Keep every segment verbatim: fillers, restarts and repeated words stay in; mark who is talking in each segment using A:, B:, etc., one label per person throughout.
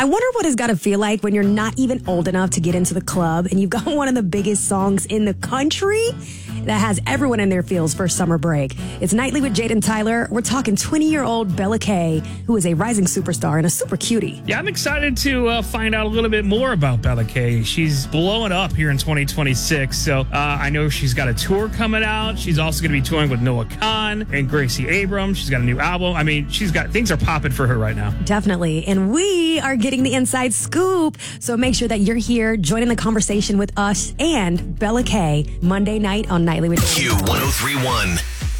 A: I wonder what it's got to feel like when you're not even old enough to get into the club and you've got one of the biggest songs in the country that has everyone in their feels for summer break. It's Nightly with Jade and Tyler. We're talking twenty-year-old Bella Kay, who is a rising superstar and a super cutie.
B: Yeah, I'm excited to uh, find out a little bit more about Bella Kay. She's blowing up here in twenty twenty-six. So uh, I know she's got a tour coming out. She's also going to be touring with Noah Kahan and Gracie Abrams. She's got a new album. I mean, she's got things are popping for her right now.
A: Definitely. And we are getting the inside scoop. So make sure that you're here joining the conversation with us and Bella Kay Monday night on Nightly with
C: Q one oh three point one.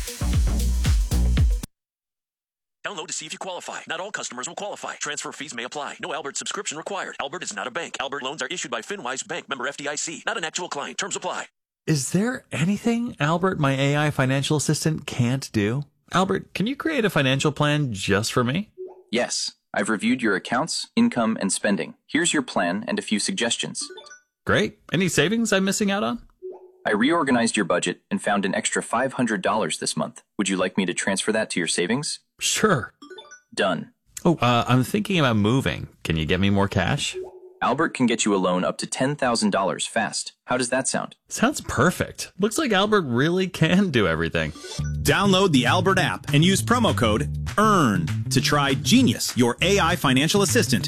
D: Download to see if you qualify. Not all customers will qualify. Transfer fees may apply. No Albert subscription required. Albert is not a bank. Albert loans are issued by FinWise Bank, member F D I C. Not an actual client. Terms apply.
E: Is there anything Albert, my A I financial assistant, can't do? Albert, can you create a financial plan just for me?
F: Yes. I've reviewed your accounts, income, and spending. Here's your plan and a few suggestions.
E: Great. Any savings I'm missing out on?
F: I reorganized your budget and found an extra five hundred dollars this month. Would you like me to transfer that to your savings?
E: Sure.
F: Done.
E: Oh, uh, I'm thinking about moving. Can you get me more cash?
F: Albert can get you a loan up to ten thousand dollars fast. How does that sound?
E: Sounds perfect. Looks like Albert really can do everything.
G: Download the Albert app and use promo code EARN to try Genius, your A I financial assistant.